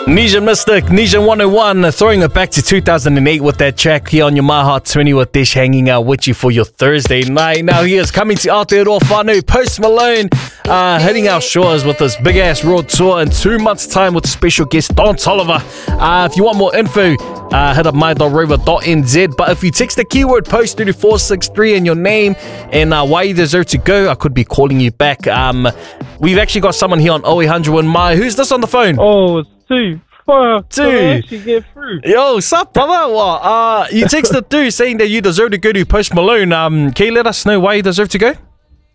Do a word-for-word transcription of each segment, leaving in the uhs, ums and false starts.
Nishan Mystic, Nishan one oh one, throwing it back to two thousand eight with that track here on your My Heart twenty with Dish hanging out with you for your Thursday night. Now he is coming to Aotearoa Whānau, Post Malone, uh, hitting our shores with this big ass road tour in two months time with special guest Don Toliver. Uh, if you want more info, uh, hit up my dot rover dot n z. But if you text the keyword post through to four six three and your name and uh, why you deserve to go, I could be calling you back. Um, we've actually got someone here on oh eight hundred one Mai. Who's this on the phone? Oh, it's two. Fuck, Two. I actually get through. Yo, sup, brother? What? Uh, you texted through saying that you deserve to go to Post Malone. Um, can you let us know why you deserve to go?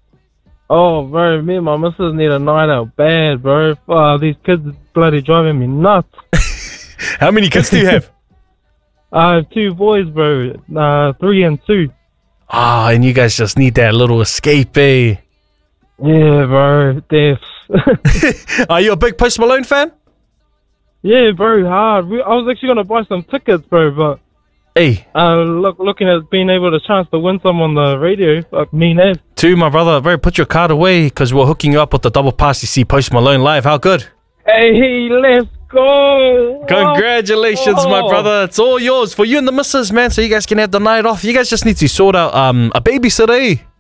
Oh, bro, me and my missus need a night out bad, bro. Fuck, these kids are bloody driving me nuts. How many kids do you have? I have two boys, bro. Uh, three and two. Ah, and you guys just need that little escape, eh? Yeah, bro. Deaths. Are you a big Post Malone fan? Yeah, bro, hard. We, I was actually gonna buy some tickets, bro, but Hey, uh, look, looking at being able to chance to win some on the radio, fuck me, Ned. two, my brother, bro, put your card away because we're hooking you up with the double pass to see Post Malone live. How good? Hey, let's go! Congratulations, Oh. my brother. It's all yours for you and the missus, man, so you guys can have the night off. You guys just need to sort out um a babysitter, eh?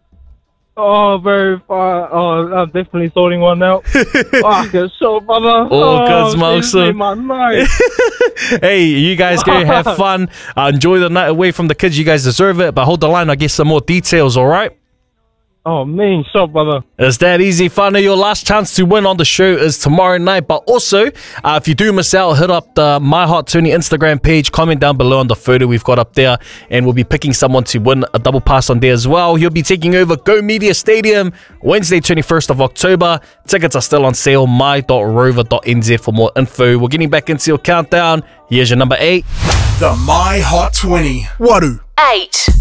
Oh, bro, fuck. Oh, I'm definitely sorting one out. Fuck, it's so, brother. All oh, good, she's Smokeson. made my night. Hey, you guys go have fun. Uh, enjoy the night away from the kids. You guys deserve it. But hold the line. I'll get some more details, all right? Oh, man, shot, brother. It's that easy, Whānau. Your last chance to win on the show is tomorrow night. But also, uh, if you do miss out, hit up the My Heart twenty Instagram page. Comment down below on the photo we've got up there. And we'll be picking someone to win a double pass on there as well. He'll be taking over Go Media Stadium Wednesday, twenty-first of October. Tickets are still on sale. my dot rover dot n z for more info. We're getting back into your countdown. Here's your number eight. The My Hot twenty. Waru. Eight.